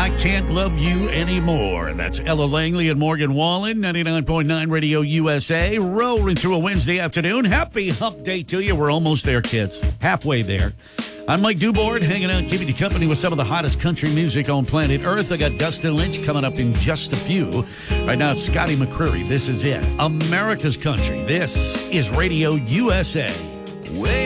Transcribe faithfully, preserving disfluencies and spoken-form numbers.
I Can't Love You Anymore. That's Ella Langley and Morgan Wallen, ninety-nine point nine Radio U S A, rolling through a Wednesday afternoon. Happy hump day to you. We're almost there, kids. Halfway there. I'm Mike Dubord, hanging out, keeping you company with some of the hottest country music on planet Earth. I got Dustin Lynch coming up in just a few. Right now, it's Scotty McCreery. This is it. America's Country. This is Radio U S A. Way